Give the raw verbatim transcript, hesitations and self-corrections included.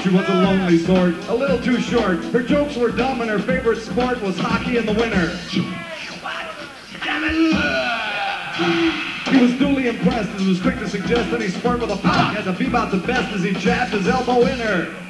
she was a lonely sort, a little too short. Her jokes were dumb and her favorite sport was hockey in the winter. He was duly impressed and was quick to suggest any sport with a puck had to be about the best as he jabbed his elbow in her.